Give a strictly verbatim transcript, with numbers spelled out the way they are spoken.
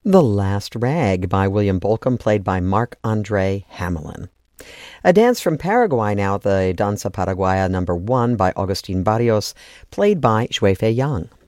The Last Rag by William Bolcom, played by Marc-Andre Hamelin. A dance from Paraguay now, the Danza Paraguaya number one by Agustin Barrios, played by Xue Fei Yang.